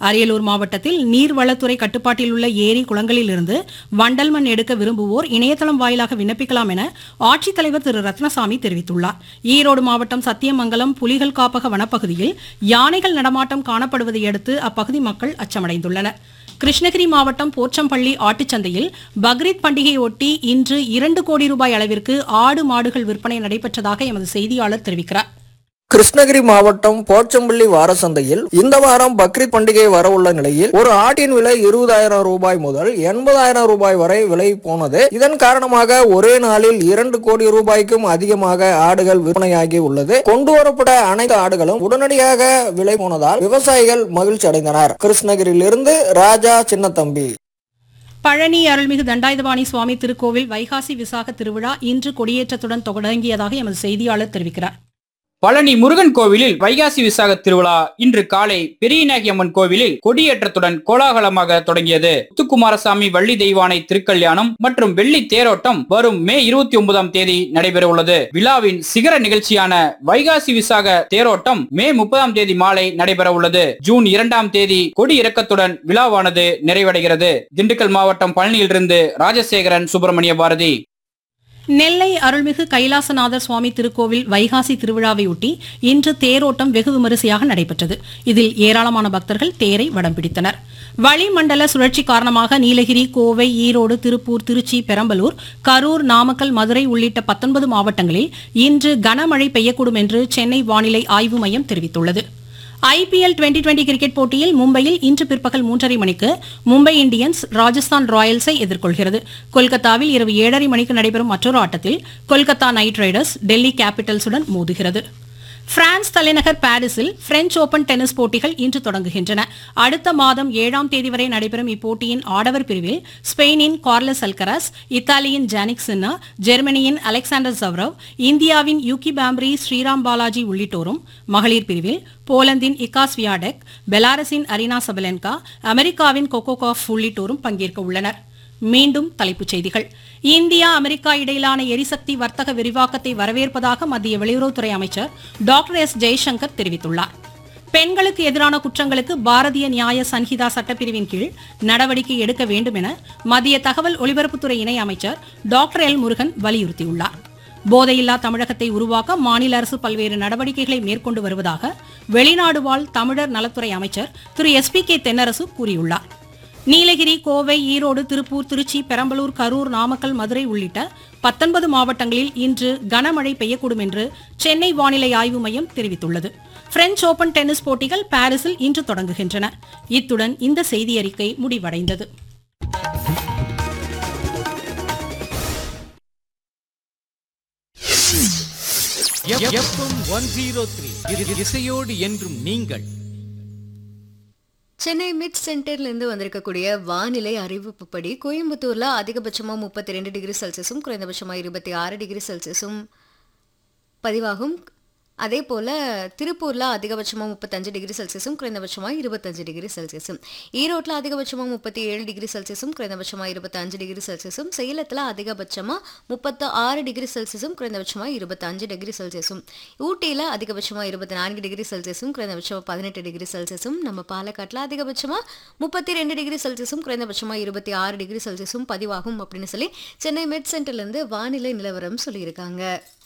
அரியலூர் மாவட்டத்தில் நீர்வளத்துறை கட்டுப்பாட்டில் உள்ள ஏரி குளங்களிலிருந்து வண்டல் மண் எடுக்க விரும்புவோர் இணையதளம் வாயிலாக விண்ணப்பிக்கலாம் என ஆட்சித்தலைவர் திரு ரத்னசாமி தெரிவித்துள்ளார். ஈரோடு மாவட்டம் சத்தியமங்கலம் புலிகள் காப்பக வனப்பகுதியில் யானைகள் நடமாட்டம் காணப்படுவதை அடுத்து அப்பகுதி மக்கள் அச்சமடைந்துள்ளனர். கிருஷ்ணகிரி மாவட்டம் போச்சம்பள்ளி ஆட்டுச்சந்தையில் பக்ரீத் பண்டிகையொட்டி இன்று 2 கோடி ரூபாய் அளவிற்கு ஆடு மாடுகள் விற்பனை நடைபெற்றதாக எமது செய்தியாளர் தெரிவிக்கிறார். கிருஷ்ணகிரி மாவட்டம் போச்சம்பள்ளி வாரசந்தையில் இந்த வாரம் பக்ரீத் பண்டிகை வரவுள்ள நிலையில் ஒரு ஆட்டின் விலை 20,000 ரூபாய் முதல் 80,000 ரூபாய் வரை விலை போனது. இதன் காரணமாக ஒரே நாளில் 2 கோடி ரூபாய்க்கும் அதிகமாக ஆடுகள் விற்பனையாகி உள்ளது. கொண்டு வரப்பட்ட அனைத்து ஆடுகளும் உடனடியாக விலை போனதால் விவசாயிகள் மகிழ்ச்சி அடைந்தனர். கிருஷ்ணகிரியிலிருந்து ராஜா சின்னத்தம்பி. பழனி அருள்மிகு தண்டாயுதபாணி சுவாமி திருக்கோவில் வைகாசி விசாக திருவிழா இன்று கொடியேற்றத்துடன் தொடங்கியதாக எமது செய்தியாளர் தெரிவிக்கிறார். பழனி முருகன் கோவிலில் வைகாசி விசாக திருவிழா இன்று காலை பெரியநாயகி அம்மன் கோவிலில் கொடியேற்றத்துடன் கோலாகலமாக தொடங்கியது. முத்துக்குமாரசாமி வள்ளி தெய்வானை திருக்கல்யாணம் மற்றும் வெள்ளி தேரோட்டம் வரும் மே 29ஆம் தேதி நடைபெற உள்ளது. விழாவின் சிகர நிகழ்ச்சியான வைகாசி விசாக தேரோட்டம் மே 30ஆம் தேதி மாலை நடைபெற உள்ளது. ஜூன் 2ஆம் தேதி கொடி இறக்கத்துடன் விழாவானது நிறைவடைகிறது. திண்டுக்கல் மாவட்டம் பழனியிலிருந்து ராஜசேகரன், சுப்பிரமணிய பாரதி. நெல்லை அருள்மிகு கைலாசநாதர் சுவாமி திருக்கோவில் வைகாசி திருவிழாவையொட்டி இன்று தேரோட்டம் வெகு விமரிசையாக நடைபெற்றது. இதில் ஏராளமான பக்தர்கள் தேரை வடம் பிடித்தனர். வளிமண்டல சுழற்சி காரணமாக நீலகிரி, கோவை, ஈரோடு, திருப்பூர், திருச்சி, பெரம்பலூர், கரூர், நாமக்கல், மதுரை உள்ளிட்ட 19 மாவட்டங்களில் இன்று கனமழை பெய்யக்கூடும் என்று சென்னை வானிலை ஆய்வு மையம் தெரிவித்துள்ளது. IPL 2020 கிரிக்கெட் போட்டியில் மும்பையில் இன்று பிற்பகல் 3:30 மணிக்கு மும்பை இந்தியன்ஸ் ராஜஸ்தான் ராயல்ஸை எதிர்கொள்கிறது. கொல்கத்தாவில் இரவு 7:30 மணிக்கு நடைபெறும் மற்றொரு ஆட்டத்தில் கொல்கத்தா நைட் ரைடர்ஸ் டெல்லி கேபிட்டல்ஸுடன் மோதுகிறது. பிரான்ஸ் தலைநகர் பாரிஸில் பிரெஞ்ச் ஓபன் டென்னிஸ் போட்டிகள் இன்று தொடங்குகின்றன. அடுத்த மாதம் 7ஆம் தேதி வரை நடைபெறும் இப்போட்டியின் ஆடவர் பிரிவில் ஸ்பெயினின் கார்லஸ் அல்கராஸ், இத்தாலியின் ஜானிக் சின்னா, ஜெர்மனியின் அலெக்சாண்டர் ஜவ்ரவ், இந்தியாவின் யூகி பாம்ப்ரி, ஸ்ரீராம் பாலாஜி உள்ளிட்டோரும், மகளிர் பிரிவில் போலந்தின் இகா ஸ்வியாடெக், பெலாரஸின் அரினா சபலென்கா, அமெரிக்காவின் கோகோகாஃப் உள்ளிட்டோரும் பங்கேற்க உள்ளனர். மீண்டும் தலைப்புச் செய்திகள். இந்தியா அமெரிக்கா இடையிலான எரிசக்தி வர்த்தக விரிவாக்கத்தை வரவேற்பதாக மத்திய வெளியுறவுத்துறை அமைச்சர் டாக்டர் எஸ் ஜெய்சங்கர் தெரிவித்துள்ளார். பெண்களுக்கு எதிரான குற்றங்களுக்கு பாரதிய நியாய சன்ஹிதா சட்டப்பிரிவின் கீழ் நடவடிக்கை எடுக்க வேண்டும் என மத்திய தகவல் ஒலிபரப்புத்துறை இணை அமைச்சர் டாக்டர் எல் முருகன் வலியுறுத்தியுள்ளார். போதையில்லா தமிழகத்தை உருவாக்க மாநில அரசு பல்வேறு நடவடிக்கைகளை மேற்கொண்டு வருவதாக வெளிநாடு வாழ் தமிழர் நலத்துறை அமைச்சர் திரு SP K தென்னரசு கூறியுள்ளார். நீலகிரி, கோவை, ஈரோடு, திருப்பூர், திருச்சி, பெரம்பலூர், கரூர், நாமக்கல், மதுரை உள்ளிட்ட 19 மாவட்டங்களில் இன்று கனமழை பெய்யக்கூடும் என்று சென்னை வானிலை ஆய்வு மையம் தெரிவித்துள்ளது. பிரெஞ்ச் ஓபன் டென்னிஸ் போட்டிகள் பாரிஸில் இன்று தொடங்குகின்றன. இத்துடன் இந்த செய்தி அறிக்கை முடிவடைந்தது. இசையோடு என்றும் நீங்கள். சென்னை மிட் சென்டர்லேருந்து வந்திருக்கக்கூடிய வானிலை அறிவிப்புப்படி கோயம்புத்தூர்ல அதிகபட்சமாக 32 டிகிரி செல்சியஸும் குறைந்தபட்சமாக 26 டிகிரி செல்சியஸும் பதிவாகும். அதே போல் திருப்பூரில் அதிகபட்சமாக 35 டிகிரி செல்சியஸும் குறைந்தபட்சமாக 25 டிகிரி செல்சியஸும், ஈரோட்டில் அதிகபட்சமாக 37 டிகிரி செல்சியஸும் குறைந்தபட்சமாக 25 டிகிரி செல்சியஸும், சேலத்தில் அதிகபட்சமாக 36 டிகிரி செல்சியஸும் குறைந்தபட்சமாக 25 டிகிரி செல்சியஸும், ஊட்டியில் அதிகபட்சமாக 24 டிகிரி செல்சியஸும் குறைந்தபட்சமாக 18 டிகிரி செல்சியஸும், நம்ம பாலக்காட்டில் அதிகபட்சமாக 32 டிகிரி செல்சியஸும் குறைந்தபட்சமாக 26 டிகிரி செல்சியஸும் பதிவாகும் அப்படின்னு சொல்லி சென்னை மெட் சென்டர்லேருந்து வானிலை நிலவரம் சொல்லியிருக்காங்க.